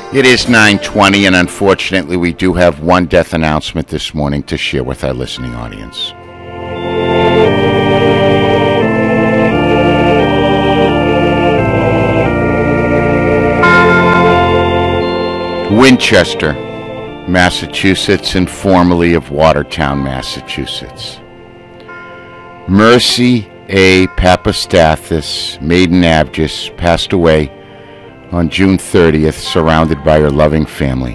It is 9:20, and unfortunately we do have one death announcement this morning to share with our listening audience. Winchester, Massachusetts, and formerly of Watertown, Massachusetts. Mercy A. Papastathis, maiden Abgis, passed away on June 30th, surrounded by her loving family.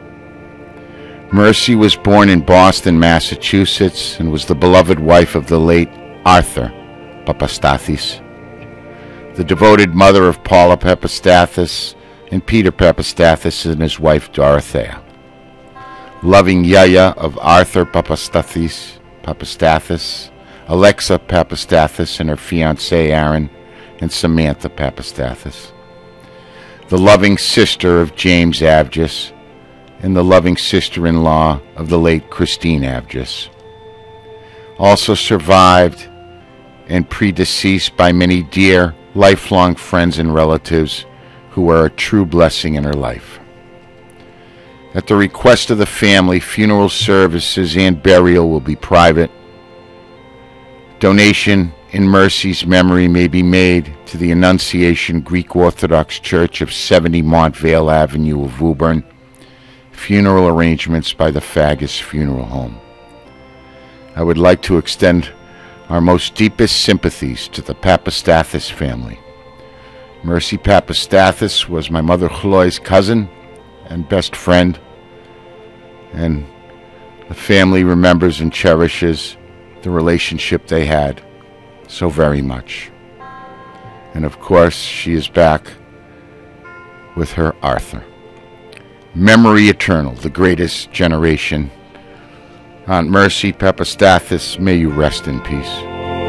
Mercy was born in Boston, Massachusetts, and was the beloved wife of the late Arthur Papastathis, the devoted mother of Paula Papastathis and Peter Papastathis and his wife Dorothea. Loving Yaya of Arthur Papastathis, Alexa Papastathis and her fiancé Aaron, and Samantha Papastathis. The loving sister of James Abgis, and the loving sister-in-law of the late Christine Abgis. Also survived and predeceased by many dear, lifelong friends and relatives who are a true blessing in her life. At the request of the family, funeral services and burial will be private. Donation in Mercy's memory may be made to the Annunciation Greek Orthodox Church of 70 Montvale Avenue of Woburn. Funeral arrangements by the Fagus Funeral Home. I would like to extend our most deepest sympathies to the Papastathis family. Mercy Papastathis was my mother Chloe's cousin and best friend, and the family remembers and cherishes the relationship they had so very much. And of course, she is back with her Arthur. Memory eternal, the greatest generation. Aunt Mercy Papastathis, may you rest in peace.